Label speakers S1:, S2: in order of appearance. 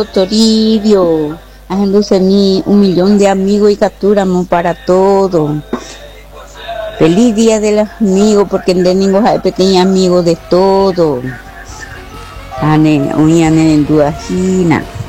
S1: Toribio, haciéndose mi 1 millón de amigos y capturamos para todo. Feliz día de los amigos, porque en Deningo hay pequeños amigos de todo. Ane, uñane en Duajina.